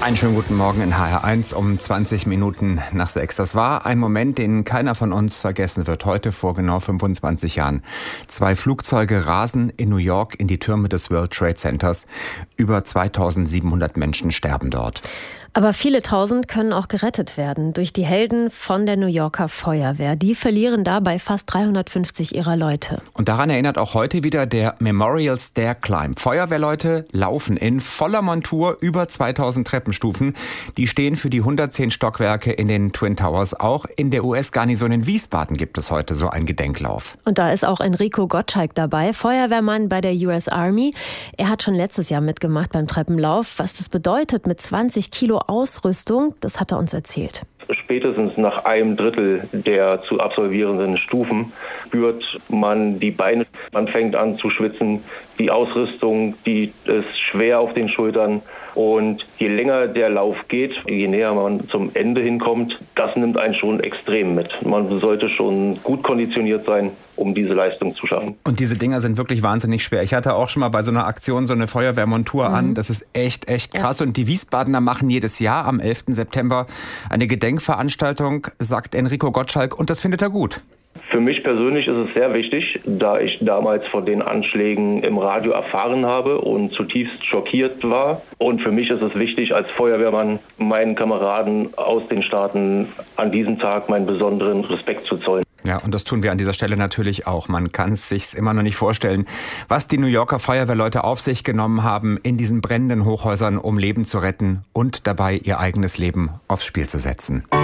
Einen schönen guten Morgen in HR1 um 20 Minuten nach 6. Das war ein Moment, den keiner von uns vergessen wird. Heute vor genau 25 Jahren. 2 Flugzeuge rasen in New York in die Türme des World Trade Centers. Über 2700 Menschen sterben dort. Aber viele Tausend können auch gerettet werden durch die Helden von der New Yorker Feuerwehr. Die verlieren dabei fast 350 ihrer Leute. Und daran erinnert auch heute wieder der Memorial Stair Climb. Feuerwehrleute laufen in voller Montur über 2000 Treppenstufen. Die stehen für die 110 Stockwerke in den Twin Towers. Auch in der US-Garnison in Wiesbaden gibt es heute so einen Gedenklauf. Und da ist auch Enrico Gottschalk dabei, Feuerwehrmann bei der US Army. Er hat schon letztes Jahr mitgemacht beim Treppenlauf. Was das bedeutet mit 20 Kilo Ausrüstung, das hat er uns erzählt. Spätestens nach einem Drittel der zu absolvierenden Stufen spürt man die Beine, man fängt an zu schwitzen, die Ausrüstung, die ist schwer auf den Schultern und je länger der Lauf geht, je näher man zum Ende hinkommt, das nimmt einen schon extrem mit. Man sollte schon gut konditioniert sein, um diese Leistung zu schaffen. Und diese Dinger sind wirklich wahnsinnig schwer. Ich hatte auch schon mal bei so einer Aktion so eine Feuerwehrmontur an. Das ist echt krass. Ja. Und die Wiesbadener machen jedes Jahr am 11. September eine Gedenkveranstaltung, sagt Enrico Gottschalk, und das findet er gut. Für mich persönlich ist es sehr wichtig, da ich damals von den Anschlägen im Radio erfahren habe und zutiefst schockiert war. Und für mich ist es wichtig, als Feuerwehrmann meinen Kameraden aus den Staaten an diesem Tag meinen besonderen Respekt zu zollen. Ja, und das tun wir an dieser Stelle natürlich auch. Man kann es sich immer noch nicht vorstellen, was die New Yorker Feuerwehrleute auf sich genommen haben in diesen brennenden Hochhäusern, um Leben zu retten und dabei ihr eigenes Leben aufs Spiel zu setzen.